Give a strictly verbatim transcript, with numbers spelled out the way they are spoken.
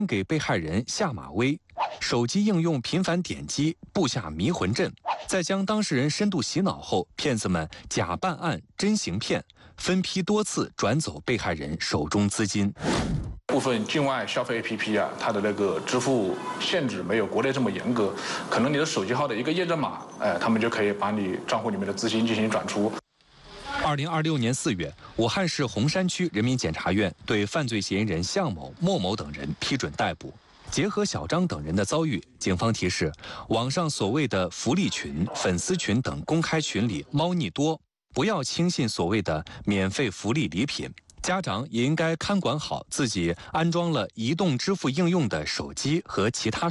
给被害人下马威，手机应用频繁点击，布下迷魂阵，再将当事人深度洗脑后，骗子们假办案真行骗，分批多次转走被害人手中资金。 部分境外消费 A P P 啊，它的那个支付限制没有国内这么严格，可能你的手机号的一个验证码，哎，他们就可以把你账户里面的资金进行转出。 二零二六年四月，武汉市洪山区人民检察院对犯罪嫌疑人向某、莫某等人批准逮捕。结合小张等人的遭遇，警方提示，网上所谓的福利群、粉丝群等公开群里猫腻多，不要轻信所谓的免费福利礼品。家长也应该看管好自己安装了移动支付应用的手机和其他